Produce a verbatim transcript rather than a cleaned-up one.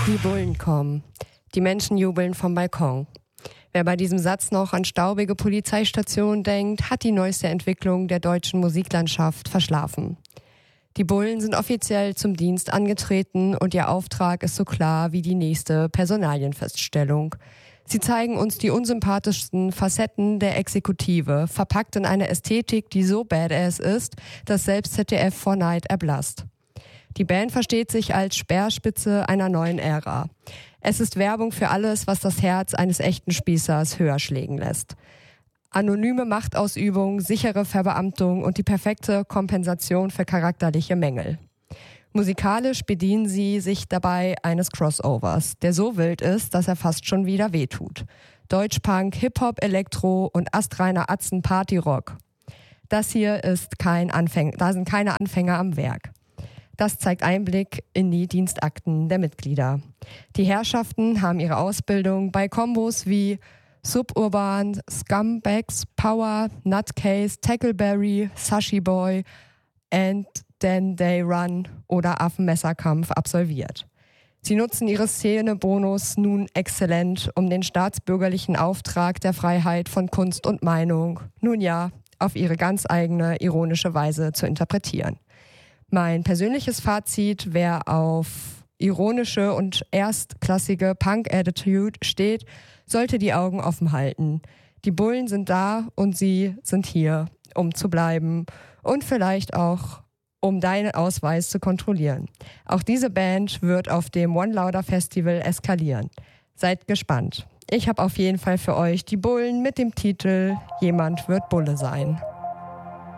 Die Bullen kommen. Die Menschen jubeln vom Balkon. Wer bei diesem Satz noch an staubige Polizeistationen denkt, hat die neueste Entwicklung der deutschen Musiklandschaft verschlafen. Die Bullen sind offiziell zum Dienst angetreten und ihr Auftrag ist so klar wie die nächste Personalienfeststellung. Sie zeigen uns die unsympathischsten Facetten der Exekutive, verpackt in eine Ästhetik, die so badass ist, dass selbst Z D F vor Neid erblasst. Die Band versteht sich als Speerspitze einer neuen Ära. Es ist Werbung für alles, was das Herz eines echten Spießers höher schlägen lässt. Anonyme Machtausübung, sichere Verbeamtung und die perfekte Kompensation für charakterliche Mängel. Musikalisch bedienen sie sich dabei eines Crossovers, der so wild ist, dass er fast schon wieder wehtut. Deutschpunk, Hip-Hop, Elektro und astreiner Atzen Party-Rock. Das hier ist kein Anfänger, da sind keine Anfänger am Werk. Das zeigt Einblick in die Dienstakten der Mitglieder. Die Herrschaften haben ihre Ausbildung bei Kombos wie Suburban, Scumbags, Power, Nutcase, Tackleberry, Sashi Boy and Then They Run oder Affenmesserkampf absolviert. Sie nutzen ihre Szene-Bonus nun exzellent, um den staatsbürgerlichen Auftrag der Freiheit von Kunst und Meinung, nun ja, auf ihre ganz eigene, ironische Weise zu interpretieren. Mein persönliches Fazit: Wer auf ironische und erstklassige Punk-Attitude steht, sollte die Augen offen halten. Die Bullen sind da und sie sind hier, um zu bleiben und vielleicht auch, um deinen Ausweis zu kontrollieren. Auch diese Band wird auf dem One Louder Festival eskalieren. Seid gespannt. Ich habe auf jeden Fall für euch die Bullen mit dem Titel Jemand wird Bulle sein.